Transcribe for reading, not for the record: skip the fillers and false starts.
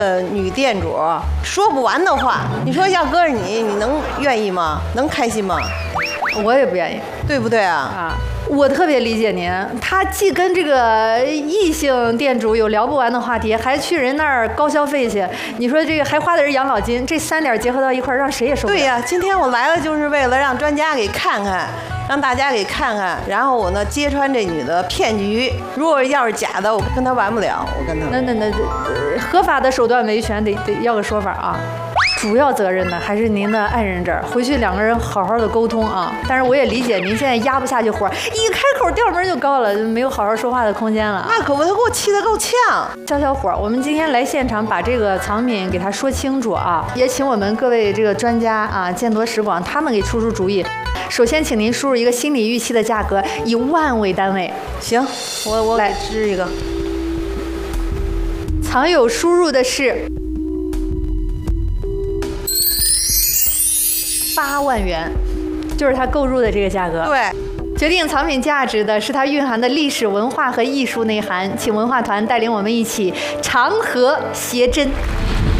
女店主说不完的话，你说要搁着你能愿意吗？能开心吗？ 我也不愿意， 对不对啊？ 啊，我特别理解您，他既跟这个异性店主有聊不完的话题，还去人那儿高消费去。你说这个还花的人养老金，这3点结合到一块儿，让谁也受不了。 对呀，今天我来了就是为了让专家给看看，让大家给看看，然后我呢揭穿这女的骗局。如果要是假的，我跟她玩不了，我跟她。 那合法的手段维权得要个说法啊。主要责任呢还是您的爱人这儿，回去2个人好好的沟通啊。但是我也理解您现在压不下去火，一开口调门就高了，没有好好说话的空间了。 那可不，他给我气得够呛。 消火，我们今天来现场把这个藏品给他说清楚啊，也请我们各位这个专家啊，见多识广，他们给出主意。首先，请您输入一个心理预期的价格，以万为单位。 行，我来支一个。 藏友输入的是8万元，就是他购入的这个价格。 对， 决定藏品价值的是它蕴含的历史文化和艺术内涵。请文化团带领我们一起长河谐真。